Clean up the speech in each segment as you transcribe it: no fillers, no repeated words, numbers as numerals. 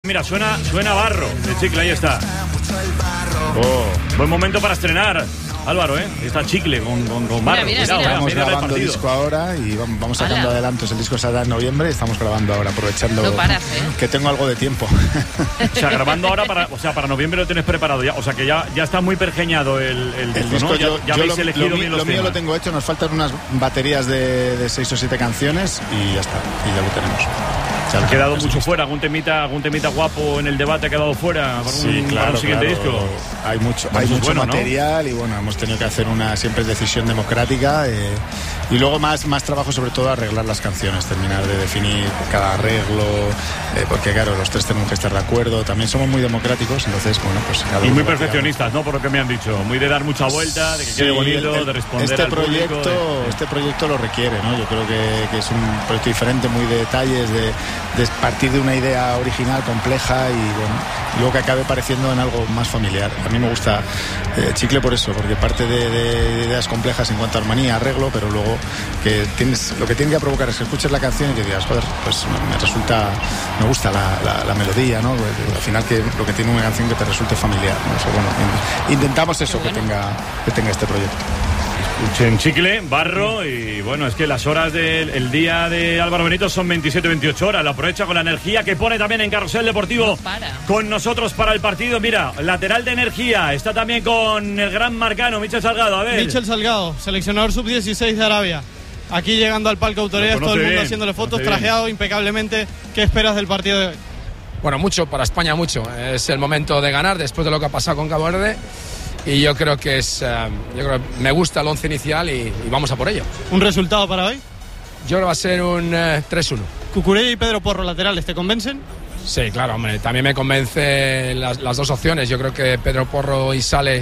Mira, suena Barro de Chicle, ahí está. Buen momento para estrenar, Álvaro, Está Chicle con Barro. Mira. Estamos grabando disco ahora y vamos sacando adelantos. El disco saldrá en noviembre y estamos grabando ahora, aprovechando que tengo algo de tiempo. O sea, grabando ahora para noviembre lo tienes preparado ya. O sea, que ya está muy pergeñado el disco, ¿no? Ya habéis elegido bien los temas. Lo mío lo tengo hecho, nos faltan unas baterías de 6 o 7 canciones y ya está, y ya lo tenemos. ¿Ha quedado mucho fuera? ¿Algún temita guapo en el debate ha quedado fuera para un siguiente disco? Hay mucho material, ¿no? Y bueno, hemos tenido que hacer una siempre decisión democrática y luego más trabajo, sobre todo arreglar las canciones, terminar de definir cada arreglo, porque claro, los tres tenemos que estar de acuerdo. También somos muy democráticos, entonces bueno, pues cada y muy perfeccionistas, ¿no? Por lo que me han dicho, muy de dar mucha vuelta, de que quede bonito, de responder al público. Este proyecto lo requiere, ¿no? Yo creo que es un proyecto diferente, muy de detalles, de partir de una idea original, compleja y bueno, luego que acabe pareciendo en algo más familiar. A mí me gusta Chicle por eso, porque parte de ideas complejas en cuanto a armonía, arreglo, pero luego que lo que tiene que provocar es que escuches la canción y que digas, joder, pues me gusta la melodía, ¿no? Al final que lo que tiene una canción que te resulte familiar, ¿no? Eso, bueno, intentamos eso, que tenga este proyecto. Escuchen Chicle, Barro y bueno, es que las horas del día de Álvaro Benito son 27-28 horas. Lo aprovecha con la energía que pone también en Carrusel Deportivo con nosotros para el partido. Mira, lateral de energía, está también con el gran marcano, Michel Salgado. A ver. Michel Salgado, seleccionador sub-16 de Arabia. Aquí llegando al palco Autoridades, todo el mundo haciéndole fotos, trajeado impecablemente. ¿Qué esperas del partido de hoy? Bueno, mucho, para España mucho. Es el momento de ganar después de lo que ha pasado con Cabo Verde. Y yo creo que me gusta el 11 inicial y vamos a por ello. ¿Un resultado para hoy? Yo creo que va a ser un 3-1. ¿Cucurella y Pedro Porro laterales te convencen? Sí, claro, hombre. También me convence las dos opciones. Yo creo que Pedro Porro y Sale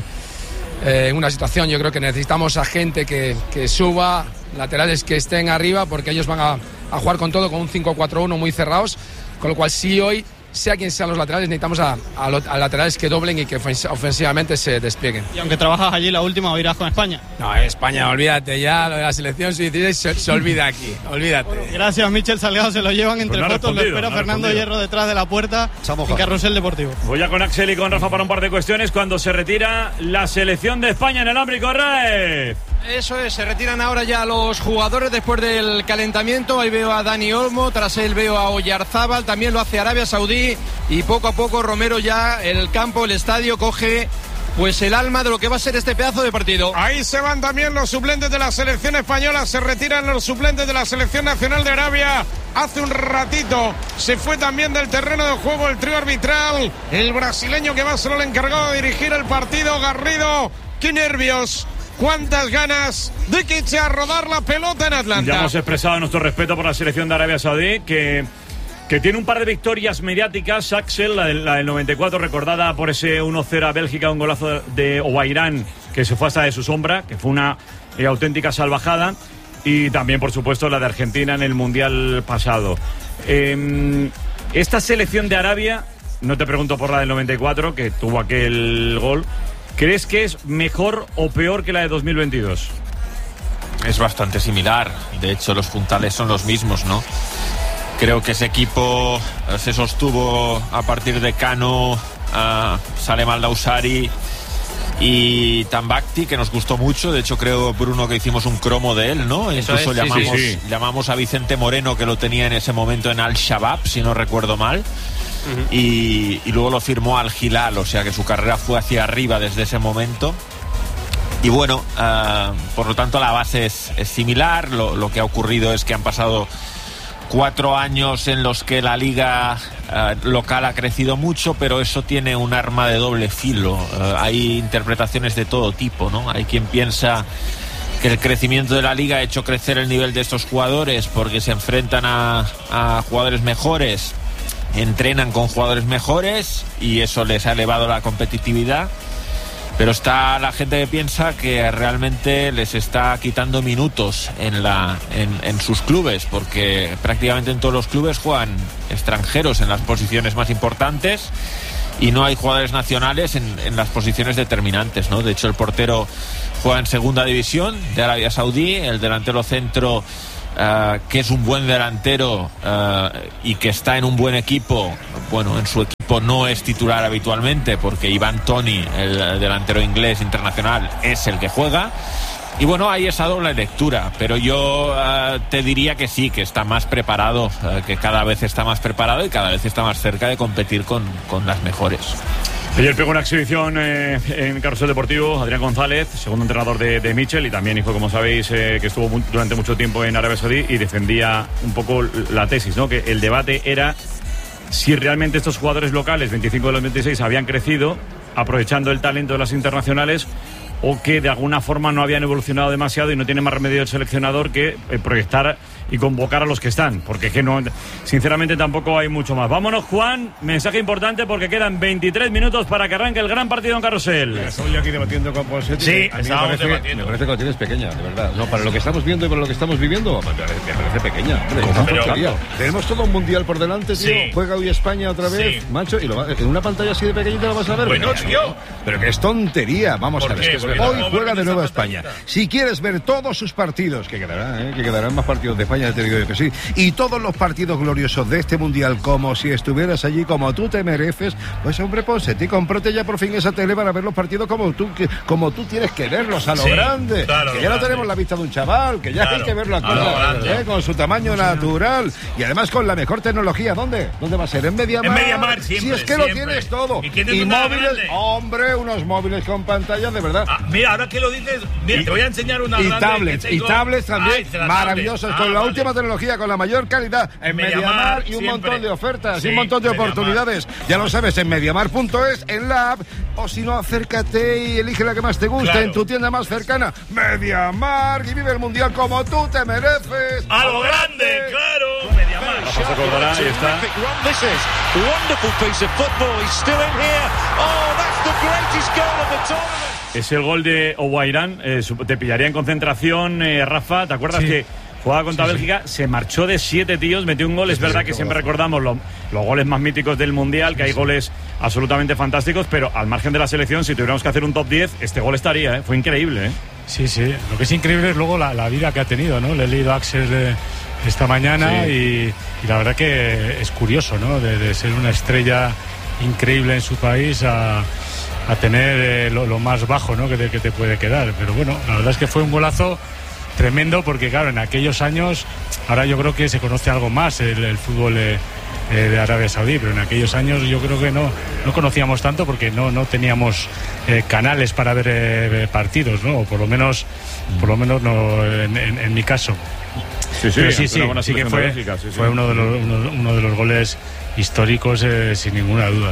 en una situación, yo creo que necesitamos a gente que suba, laterales que estén arriba, porque ellos van a jugar con todo, con un 5-4-1 muy cerrados. Con lo cual, sí, hoy, sea quien sean los laterales, necesitamos a laterales que doblen y que ofensivamente se desplieguen. Y aunque trabajas allí, la última o irás con España. No, España, olvídate ya, lo de la selección sub-16 se olvida aquí, olvídate. Bueno, gracias, Michel Salgado, se lo llevan entre fotos, lo espera Fernando Hierro detrás de la puerta en Carrusel Deportivo. Voy ya con Axel y con Rafa para un par de cuestiones. Cuando se retira la selección de España en el Ámbrico Raez. Eso es, se retiran ahora ya los jugadores después del calentamiento. Ahí veo a Dani Olmo, tras él veo a Oyarzábal, también lo hace Arabia Saudí y poco a poco Romero ya el campo, el estadio coge pues el alma de lo que va a ser este pedazo de partido. Ahí se van también los suplentes de la selección española, se retiran los suplentes de la selección nacional de Arabia. Hace un ratito se fue también del terreno de juego el trío arbitral, el brasileño que va a ser el encargado de dirigir el partido, Garrido. ¡Qué nervios! ¡Cuántas ganas de que eche a rodar la pelota en Atlanta! Ya hemos expresado nuestro respeto por la selección de Arabia Saudí, que tiene un par de victorias mediáticas. Axel, la del 94, recordada por ese 1-0 a Bélgica, un golazo o a Irán, que se fue hasta de su sombra, que fue una auténtica salvajada. Y también, por supuesto, la de Argentina en el Mundial pasado. Esta selección de Arabia, no te pregunto por la del 94, que tuvo aquel gol, ¿crees que es mejor o peor que la de 2022? Es bastante similar. De hecho, los puntales son los mismos, ¿no? Creo que ese equipo se sostuvo a partir de Cano, Salem Al-Dawsari y Tambakti, que nos gustó mucho. De hecho, creo, Bruno, que hicimos un cromo de él, ¿no? Incluso llamamos a Vicente Moreno, que lo tenía en ese momento en Al-Shabaab, si no recuerdo mal. Y luego lo firmó Al Hilal, o sea que su carrera fue hacia arriba desde ese momento. Y bueno, por lo tanto la base es similar. Lo que ha ocurrido es que han pasado 4 años en los que la liga local ha crecido mucho, pero eso tiene un arma de doble filo. Hay interpretaciones de todo tipo, ¿no? Hay quien piensa que el crecimiento de la liga ha hecho crecer el nivel de estos jugadores porque se enfrentan a jugadores mejores, entrenan con jugadores mejores y eso les ha elevado la competitividad. Pero está la gente que piensa que realmente les está quitando minutos en sus clubes, porque prácticamente en todos los clubes juegan extranjeros en las posiciones más importantes y no hay jugadores nacionales en las posiciones determinantes, ¿no? De hecho, el portero juega en segunda división de Arabia Saudí, el delantero centro que es un buen delantero y que está en un buen equipo. Bueno, en su equipo no es titular habitualmente porque Ivan Toney, el delantero inglés internacional, es el que juega. Y bueno, hay esa doble lectura, pero yo te diría que sí, que está más preparado, que cada vez está más preparado y cada vez está más cerca de competir con las mejores. Ayer pegó una exhibición en Carrusel Deportivo Adrián González, segundo entrenador de Michel, y también hizo, como sabéis, que estuvo durante mucho tiempo en Arabia Saudí y defendía un poco la tesis, ¿no? Que el debate era si realmente estos jugadores locales, 25 de los 26, habían crecido aprovechando el talento de las internacionales, o que de alguna forma no habían evolucionado demasiado y no tiene más remedio el seleccionador que proyectar y convocar a los que están, porque que no, sinceramente tampoco hay mucho más. Vámonos, Juan, mensaje importante porque quedan 23 minutos para que arranque el gran partido en Carrusel. Estamos ya aquí debatiendo con Ponseti. Sí, estábamos debatiendo. Me parece que lo tienes pequeña, de verdad. No, para lo que estamos viendo y para lo que estamos viviendo, me parece pequeña. Hombre, tenemos todo un mundial por delante, tío. Sí. Juega hoy España otra vez, macho, y en una pantalla así de pequeñita lo vas a ver. Bueno, tío. Pero que es tontería, vamos a ver. Hoy juega de nuevo España. Si quieres ver todos sus partidos, que quedarán más partidos de España, te digo yo que sí, y todos los partidos gloriosos de este mundial, como si estuvieras allí, como tú te mereces, pues hombre, Ponseti, cómprate ya por fin esa tele para ver los partidos como tú tienes que verlos, a lo grande. Claro, que ya no tenemos la vista de un chaval, que ya hay que verlo con su tamaño natural y además con la mejor tecnología. ¿Dónde va a ser? En Mediamar. En Mediamar, siempre. Si es que siempre. lo tienes todo. Y móviles, hombre, unos móviles con pantallas de verdad. Mira, ahora que lo dices, mira, te voy a enseñar una y tablets también maravillosas, con la última tecnología, con la mayor calidad, en Mediamar y un montón de ofertas y un montón de oportunidades. Ya lo sabes, en mediamar.es, en la app, o si no, acércate y elige la que más te guste en tu tienda más cercana. Mediamar, y vive el mundial como tú te mereces. ¡A lo grande, claro! Mediamar. Rafa se acordará, ahí está. Es el gol de Owairán, te pillaría en concentración, Rafa, ¿te acuerdas que jugaba contra Bélgica? Se marchó de 7 tíos, metió un gol, es verdad que siempre recordamos los goles más míticos del Mundial, que hay goles absolutamente fantásticos, pero al margen de la selección, si tuviéramos que hacer un top 10, este gol estaría, fue increíble, Sí, lo que es increíble es luego la vida que ha tenido, ¿no? Le he leído a Axel esta mañana y la verdad que es curioso, ¿no? De ser una estrella increíble en su país a tener lo más bajo, ¿no? que te puede quedar. Pero bueno, la verdad es que fue un golazo tremendo porque, claro, en aquellos años, ahora yo creo que se conoce algo más el fútbol de Arabia Saudí, pero en aquellos años yo creo que no conocíamos tanto porque no teníamos canales para ver partidos, ¿no? O por lo menos no en mi caso. Sí, que fue uno de los goles históricos, sin ninguna duda.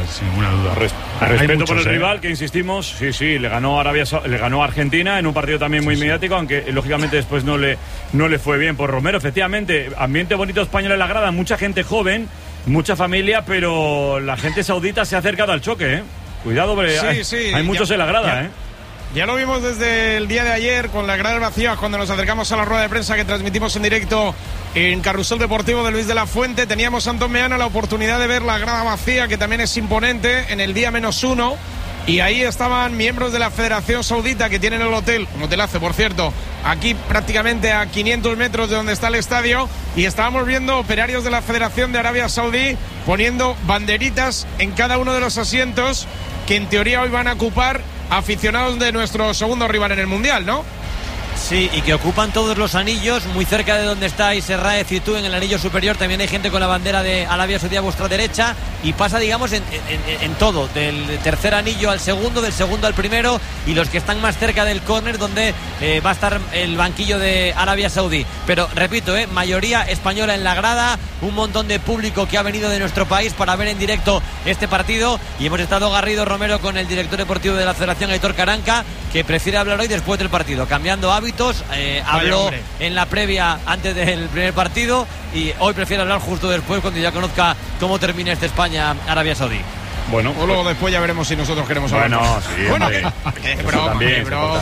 Respeto por el rival, que insistimos, le ganó a Argentina en un partido también muy mediático, aunque lógicamente después no le fue bien por Romero. Efectivamente, ambiente bonito español en la grada, mucha gente joven, mucha familia, pero la gente saudita se ha acercado al choque, Cuidado, porque hay muchos en la grada, Ya lo vimos desde el día de ayer con la grada vacía cuando nos acercamos a la rueda de prensa que transmitimos en directo en Carrusel Deportivo de Luis de la Fuente. Teníamos, Antón Meana, la oportunidad de ver la grada vacía, que también es imponente, en el día -1. Y ahí estaban miembros de la Federación Saudita que tienen el hotel, un hotelazo, por cierto, aquí prácticamente a 500 metros de donde está el estadio. Y estábamos viendo operarios de la Federación de Arabia Saudí poniendo banderitas en cada uno de los asientos que en teoría hoy van a ocupar aficionados de nuestro segundo rival en el Mundial, ¿no? Sí, y que ocupan todos los anillos, muy cerca de donde estáis Serraez y tú, en el anillo superior también hay gente con la bandera de Arabia Saudí a vuestra derecha, y pasa, digamos, en todo, del tercer anillo al segundo, del segundo al primero, y los que están más cerca del córner donde va a estar el banquillo de Arabia Saudí. Pero repito, mayoría española en la grada, un montón de público que ha venido de nuestro país para ver en directo este partido, y hemos estado Garrido Romero con el director deportivo de la Federación, Aitor Caranca, que prefiere hablar hoy después del partido, cambiando hábitos. Habló en la previa antes del primer partido y hoy prefiere hablar justo después, cuando ya conozca cómo termina este España-Arabia Saudí. Bueno, o luego después ya veremos si nosotros queremos hablar. Bueno, sí, bueno, hombre. qué broma, qué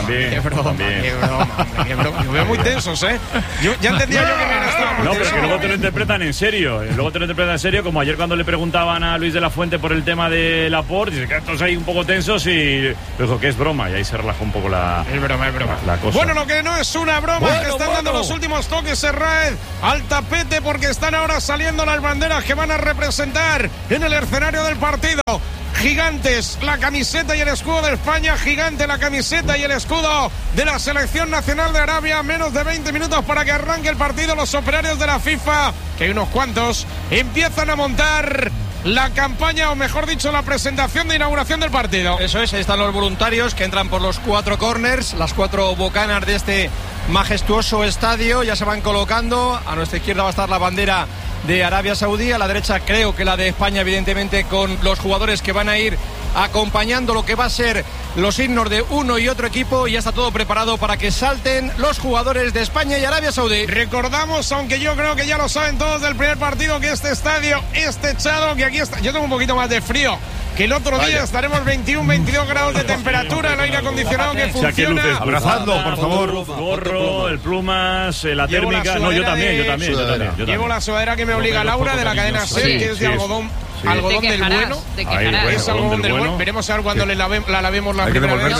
broma. Lo veo muy tensos, ¿eh? Ya entendía yo que me estaba muy no, tenso. pero que luego te lo interpretan en serio. Como ayer cuando le preguntaban a Luis de la Fuente por el tema de Laporte, dice que estos ahí un poco tensos y dijo que es broma. Y ahí se relajó un poco la cosa. Bueno, lo que no es una broma es que están dando los últimos toques Serraez al tapete porque están ahora saliendo las banderas que van a representar en el escenario del partido. Gigantes la camiseta y el escudo de España, gigante la camiseta y el escudo de la selección nacional de Arabia. Menos de 20 minutos para que arranque el partido. Los operarios de la FIFA, que hay unos cuantos, empiezan a montar la campaña, o mejor dicho, la presentación de inauguración del partido. Eso es, ahí están los voluntarios que entran por los 4 corners, las 4 bocanas de este majestuoso estadio. Ya se van colocando. A nuestra izquierda va a estar la bandera de Arabia Saudí, a la derecha creo que la de España, evidentemente, con los jugadores que van a ir acompañando lo que va a ser los himnos de uno y otro equipo. Y ya está todo preparado para que salten los jugadores de España y Arabia Saudí. Recordamos, aunque yo creo que ya lo saben todos del primer partido, que este estadio es techado, que aquí está. Yo tengo un poquito más de frío que el otro día. Estaremos 21-22 grados de temperatura, el aire acondicionado que funciona. Abrazadlo, por favor. Gorro, el plumas, la térmica. No, yo también. Llevo la sudadera que me obliga Laura de la cadena SER, que es de algodón. Sí. Algodón del bueno. Es algodón del bueno. Veremos a ver cuando la lavemos la primera vez.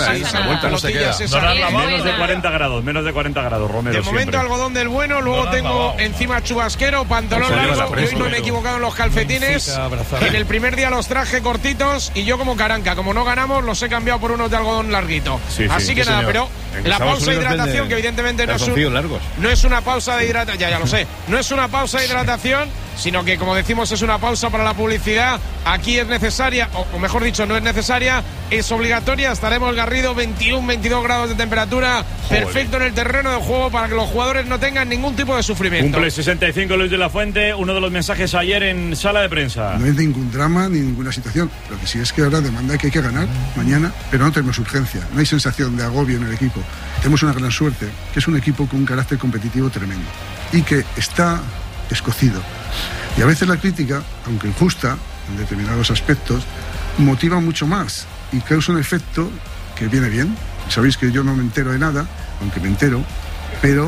Menos de 40 grados, Romero. De momento algodón del bueno, luego tengo encima chubasquero, pantalón largo. Y hoy no me he equivocado en los calcetines. En el primer día los traje cortitos y yo como caranca. Como no ganamos, los he cambiado por unos de algodón larguito. Así que nada, pero la pausa de hidratación, que evidentemente no es una pausa de hidratación. Ya lo sé. No es una pausa de hidratación, sino que, como decimos, es una pausa para la publicidad. Aquí es necesaria, o mejor dicho, no es necesaria, es obligatoria. Estaremos Garrido, 21-22 grados de temperatura, perfecto en el terreno de juego para que los jugadores no tengan ningún tipo de sufrimiento. Cumple 65 Luis de la Fuente, uno de los mensajes ayer en sala de prensa. No es ningún drama ni ninguna situación, lo que sí es que ahora demanda que hay que ganar mañana, pero no tenemos urgencia, no hay sensación de agobio en el equipo. Tenemos una gran suerte, que es un equipo con un carácter competitivo tremendo y que está escocido. Y a veces la crítica, aunque injusta en determinados aspectos, motiva mucho más y causa un efecto que viene bien. Sabéis que yo no me entero de nada, aunque me entero, pero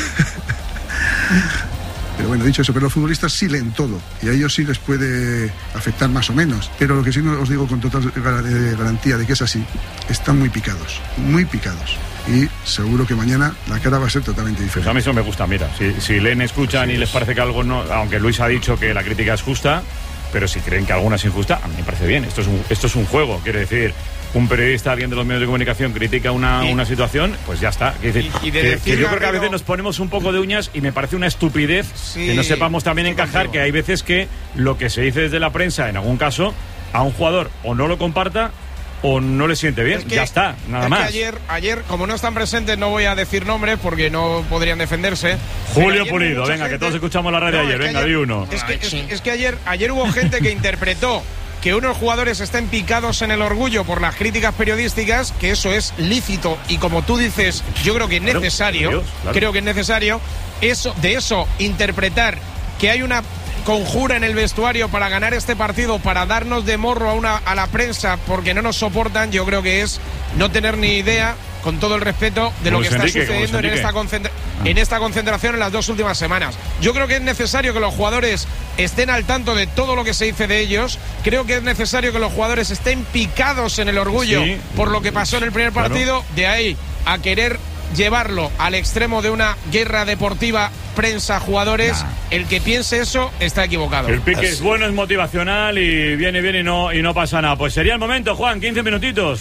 bueno, dicho eso, pero los futbolistas sí leen todo y a ellos sí les puede afectar más o menos. Pero lo que sí os digo con total garantía de que es así, están muy picados. Y seguro que mañana la cara va a ser totalmente diferente. Pues a mí eso me gusta, mira, si leen, escuchan y les parece que algo no, aunque Luis ha dicho que la crítica es justa, pero si creen que alguna es injusta, a mí me parece bien. Esto es un juego, quiere decir, un periodista, alguien de los medios de comunicación critica una situación, pues ya está. Quiere decir, que yo creo que a veces nos ponemos un poco de uñas y me parece una estupidez que no sepamos también encajar, que hay veces que lo que se dice desde la prensa, en algún caso, a un jugador o no lo comparta o no le siente bien, ya está, nada más. Que ayer, como no están presentes, no voy a decir nombres porque no podrían defenderse. Julio Pulido, venga, que todos escuchamos la radio ayer, venga, di uno. Es que ayer hubo gente que interpretó que unos jugadores estén picados en el orgullo por las críticas periodísticas, que eso es lícito y, como tú dices, yo creo que es necesario, creo que es necesario, de eso interpretar que hay una conjura en el vestuario para ganar este partido, para darnos de morro a la prensa porque no nos soportan, yo creo que es no tener ni idea, con todo el respeto, de lo que está sucediendo en esta concentración en las 2 últimas semanas. Yo creo que es necesario que los jugadores estén al tanto de todo lo que se dice de ellos. Creo que es necesario que los jugadores estén picados en el orgullo por lo que pasó en el primer partido. De ahí a querer llevarlo al extremo de una guerra deportiva prensa-jugadores, el que piense eso está equivocado. El pique es bueno, es motivacional y viene bien y no pasa nada. Pues sería el momento, Juan, 15 minutitos.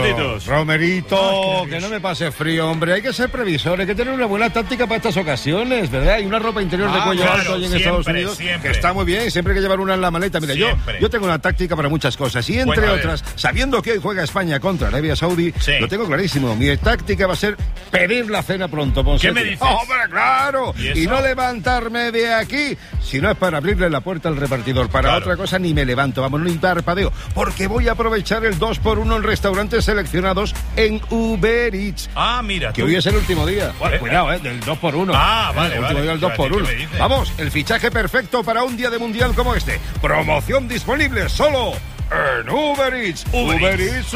Romerito, que no me pase frío, hombre. Hay que ser previsor, hay que tener una buena táctica para estas ocasiones, ¿verdad? Y una ropa interior de cuello alto ahí en Estados Unidos, que está muy bien, siempre hay que llevar una en la maleta. Mira, yo tengo una táctica para muchas cosas y entre otras, sabiendo que hoy juega España contra Arabia Saudí, lo tengo clarísimo. Mi táctica va a ser pedir la cena pronto, Ponce. ¿Qué me dices? ¡Hombre, claro! Y no levantarme de aquí, si no es para abrirle la puerta al repartidor. Para otra cosa ni me levanto, vamos, ni parpadeo, porque voy a aprovechar el 2x1 en restaurantes seleccionados en Uber Eats. Mira, que hoy es el último día. Cuidado, del 2x1. Vale. El último día del 2x1. Vamos, el fichaje perfecto para un día de mundial como este. Promoción disponible solo en Uber Eats. Uber Eats,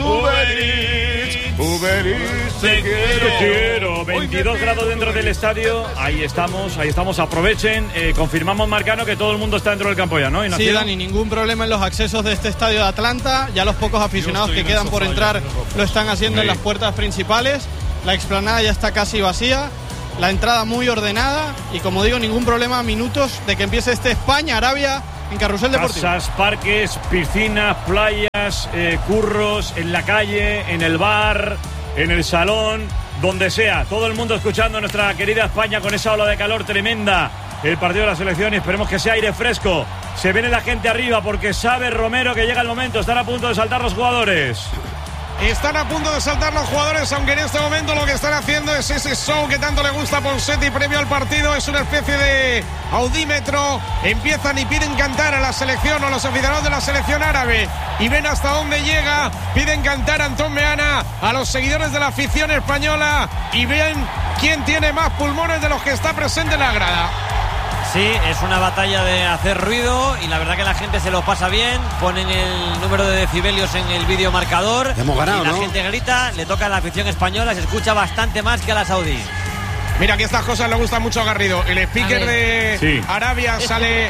te quiero. 22 grados dentro del estadio. Ahí estamos. Aprovechen. Confirmamos, Marcano, que todo el mundo está dentro del campo ya, ¿no? Sí, Dani, ningún problema en los accesos de este estadio de Atlanta. Ya los pocos aficionados que quedan por entrar lo están haciendo en las puertas principales. La explanada ya está casi vacía. La entrada muy ordenada. Y como digo, ningún problema a minutos de que empiece este España-Arabia en Carrusel Deportivo. Casas, parques, piscinas, playas, curros, en la calle, en el bar, en el salón, donde sea. Todo el mundo escuchando a nuestra querida España con esa ola de calor tremenda. El partido de la selección y esperemos que sea aire fresco. Se viene la gente arriba porque sabe Romero que llega el momento. Están a punto de saltar los jugadores. Están a punto de saltar los jugadores, aunque en este momento lo que están haciendo es ese show que tanto le gusta a Ponseti previo al partido. Es una especie de audímetro. Empiezan y piden cantar a la selección o a los aficionados de la selección árabe y ven hasta dónde llega. Piden cantar a Antón Meana, a los seguidores de la afición española, y ven quién tiene más pulmones de los que está presente en la grada. Sí, es una batalla de hacer ruido y la verdad que la gente se lo pasa bien. Ponen el número de decibelios en el vídeo marcador. Hemos ganado, y la ¿no? gente grita, le toca a la afición española, se escucha bastante más que a la saudí. Mira que estas cosas le gustan mucho a Garrido. El speaker de Arabia sale,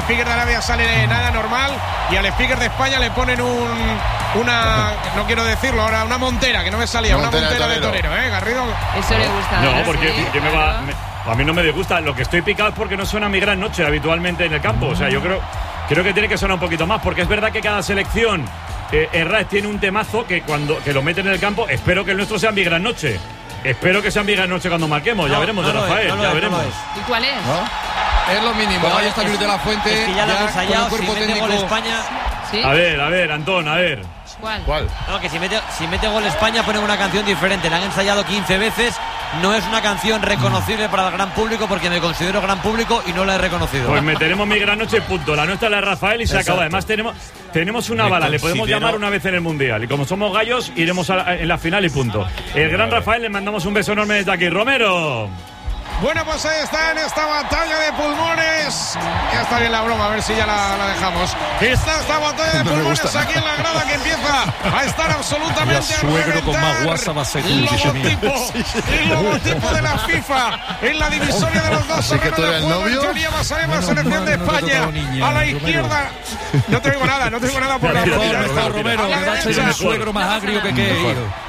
nada normal, y al speaker de España le ponen una, no quiero decirlo ahora, una montera, que no me salía, una montera de torero, Garrido. Eso le gusta. No, porque a mí no me disgusta. Lo que estoy picado es porque no suena Mi Gran Noche habitualmente en el campo. O sea, yo creo que tiene que sonar un poquito más, porque es verdad que cada selección Herrás tiene un temazo que cuando lo meten en el campo. Espero que el nuestro sea Mi Gran Noche. Espero que sea Mi Gran Noche cuando marquemos. Ya veremos, Rafael, ya veremos. ¿Y cuál es? Es lo mínimo. Ahí está Luis de la Fuente. Es que ya lo han ensayado. Si mete gol España. ¿Sí? A ver, Antón, a ver. ¿Cuál? No, que si mete gol España ponen una canción diferente. La han ensayado 15 veces. No es una canción reconocible para el gran público, porque me considero gran público y no la he reconocido. Pues meteremos Mi Gran Noche, punto. La nuestra, la de Rafael, y se acaba. Además tenemos una bala, le podemos llamar una vez en el Mundial. Y como somos gallos, iremos en la final y punto. El gran Rafael, le mandamos un beso enorme desde aquí. Romero. Bueno, pues ahí está en esta batalla de pulmones. Ya está bien la broma, a ver si ya la dejamos. Está esta batalla de pulmones aquí en la grada, que empieza a estar absolutamente suegro con más guasa va a ser el logotipo de la FIFA en la divisoria de los dos terrenos de juego. En teoría va a salir la selección de España a la izquierda. No te digo nada por la izquierda. Romero, el suegro más agrio que hijo.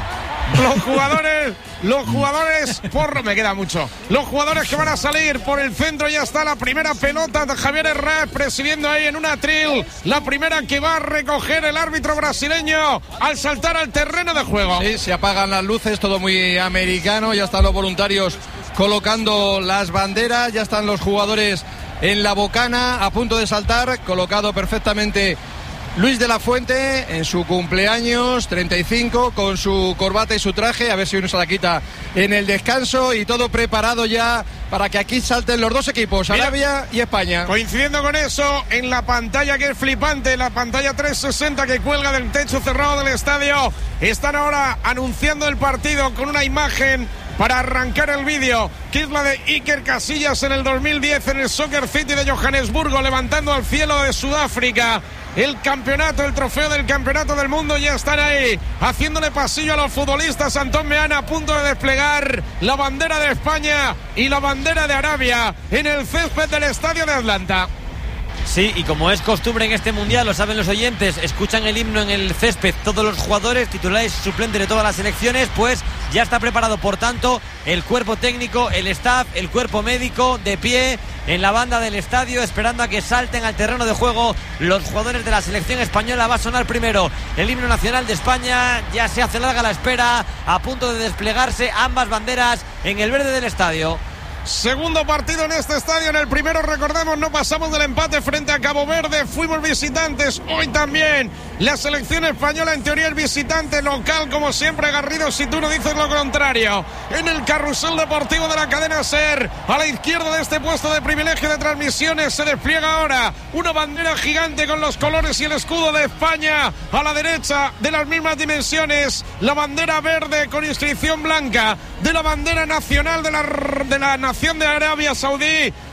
Los jugadores, me queda mucho. Los jugadores que van a salir por el centro, ya está la primera pelota de Javier Herrás presidiendo ahí en un atril. La primera que va a recoger el árbitro brasileño al saltar al terreno de juego. Sí, se apagan las luces, todo muy americano. Ya están los voluntarios colocando las banderas, ya están los jugadores en la bocana a punto de saltar, colocado perfectamente Luis de la Fuente en su cumpleaños 35 con su corbata y su traje, a ver si uno se la quita en el descanso, y todo preparado ya para que aquí salten los dos equipos, Arabia y España. Coincidiendo con eso, en la pantalla que es flipante, la pantalla 360 que cuelga del techo cerrado del estadio, están ahora anunciando el partido con una imagen para arrancar el vídeo, que es la de Iker Casillas en el 2010 en el Soccer City de Johannesburgo, levantando al cielo de Sudáfrica el campeonato, el trofeo del campeonato del mundo. Ya están ahí haciéndole pasillo a los futbolistas. Antón Meana a punto de desplegar la bandera de España y la bandera de Arabia en el césped del estadio de Atlanta. Sí, y como es costumbre en este mundial, lo saben los oyentes, escuchan el himno en el césped todos los jugadores, titulares y suplentes de todas las selecciones, pues ya está preparado, por tanto, el cuerpo técnico, el staff, el cuerpo médico de pie en la banda del estadio, esperando a que salten al terreno de juego los jugadores de la selección española. Va a sonar primero el himno nacional de España, ya se hace larga la espera, a punto de desplegarse ambas banderas en el verde del estadio. Segundo partido en este estadio. En el primero, recordemos, no pasamos del empate frente a Cabo Verde. Fuimos visitantes. Hoy también la selección española, en teoría el visitante local, como siempre. Garrido, si tú no dices lo contrario. En el carrusel deportivo de la cadena SER, a la izquierda de este puesto de privilegio de transmisiones, se despliega ahora una bandera gigante con los colores y el escudo de España. A la derecha, de las mismas dimensiones, la bandera verde con inscripción blanca de la bandera nacional de la nación de Arabia Saudí.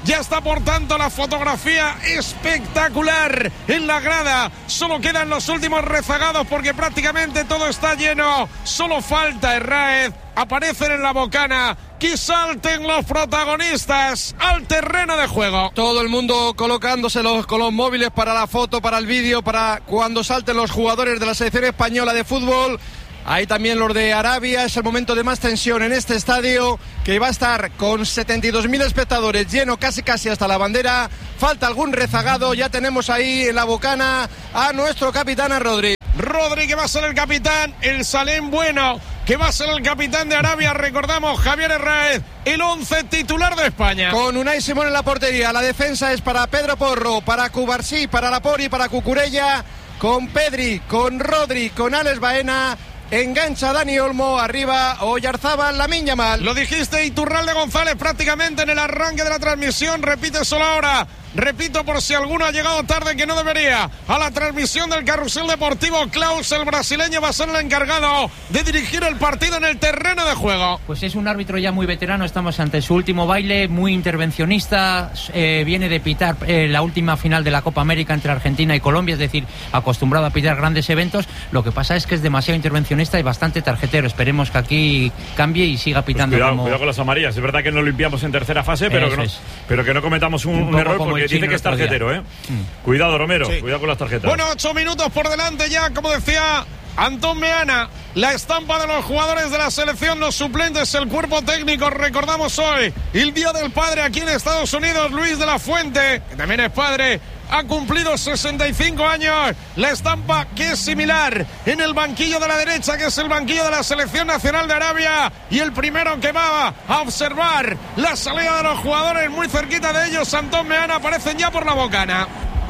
Ya está, por tanto, la fotografía espectacular en la grada. Solo quedan los últimos rezagados porque prácticamente todo está lleno. Solo falta Herráez. Aparecen en la bocana. Que salten los protagonistas al terreno de juego. Todo el mundo colocándose con los móviles para la foto, para el vídeo, para cuando salten los jugadores de la selección española de fútbol. Hay también los de Arabia. Es el momento de más tensión en este estadio, que va a estar con 72.000 espectadores, lleno casi hasta la bandera. Falta algún rezagado. Ya tenemos ahí en la bocana a nuestro capitán, a Rodri. Rodri, que va a ser el capitán, el Salem Bueno, que va a ser el capitán de Arabia. Recordamos, Javier Herráez, el 11 titular de España. Con Unai Simón en la portería. La defensa es para Pedro Porro, para Cubarsí, para Lapori, para Cucurella, con Pedri, con Rodri, con Alex Baena. Engancha Dani Olmo, arriba Oyarzábal, Lamine Yamal. Lo dijiste, Iturralde González prácticamente en el arranque de la transmisión. Repite solo ahora. Repito por si alguno ha llegado tarde, que no debería, a la transmisión del Carrusel Deportivo. Klaus, el brasileño, va a ser el encargado de dirigir el partido en el terreno de juego. Pues es un árbitro ya muy veterano, estamos ante su último baile, muy intervencionista, viene de pitar la última final de la Copa América entre Argentina y Colombia, es decir, acostumbrado a pitar grandes eventos. Lo que pasa es que es demasiado intervencionista y bastante tarjetero. Esperemos que aquí cambie y siga pitando. Pues cuidado con las amarillas. Es verdad que no limpiamos en tercera fase, pero que no cometamos un error, porque dice que es tarjetero, ¿eh? Cuidado, Romero, sí. Cuidado con las tarjetas. Bueno, 8 minutos por delante ya, como decía Antón Meana, la estampa de los jugadores de la selección, los suplentes, el cuerpo técnico. Recordamos hoy el Día del Padre aquí en Estados Unidos. Luis de la Fuente, que también es padre, ha cumplido 65 años. La estampa, que es similar, en el banquillo de la derecha, que es el banquillo de la Selección Nacional de Arabia, y el primero que va a observar la salida de los jugadores, muy cerquita de ellos, Antón Meana, aparecen ya por la bocana.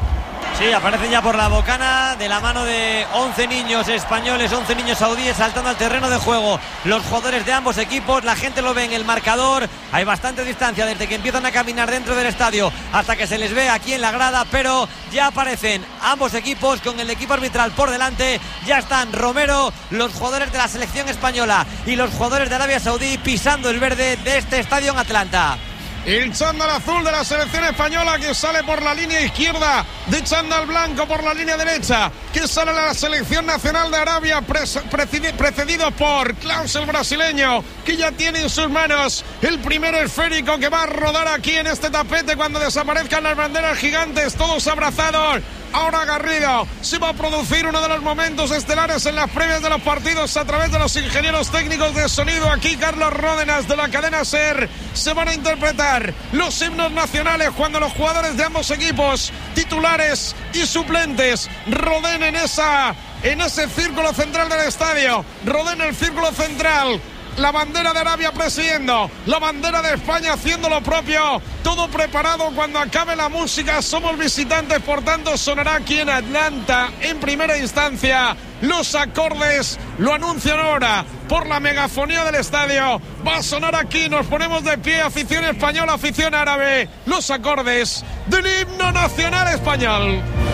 Sí, aparecen ya por la bocana, de la mano de 11 niños españoles, 11 niños saudíes, saltando al terreno de juego los jugadores de ambos equipos. La gente lo ve en el marcador, hay bastante distancia desde que empiezan a caminar dentro del estadio hasta que se les ve aquí en la grada, pero ya aparecen ambos equipos con el equipo arbitral por delante. Ya están Romero, los jugadores de la selección española y los jugadores de Arabia Saudí pisando el verde de este estadio en Atlanta. El chándal azul de la selección española, que sale por la línea izquierda, de chándal blanco por la línea derecha, que sale la selección nacional de Arabia, precedido por Klaus, el brasileño, que ya tiene en sus manos el primer esférico que va a rodar aquí en este tapete cuando desaparezcan las banderas gigantes, todos abrazados. Ahora Garrido, se va a producir uno de los momentos estelares en las previas de los partidos a través de los ingenieros técnicos de sonido. Aquí Carlos Ródenas, de la cadena SER. Se van a interpretar los himnos nacionales cuando los jugadores de ambos equipos, titulares y suplentes, rodeen en ese círculo central del estadio. Rodeen el círculo central. La bandera de Arabia presidiendo, la bandera de España haciendo lo propio, todo preparado. Cuando acabe la música somos visitantes, por tanto sonará aquí en Atlanta en primera instancia. Los acordes lo anuncian ahora por la megafonía del estadio. Va a sonar aquí, nos ponemos de pie, afición española, afición árabe, los acordes del himno nacional español.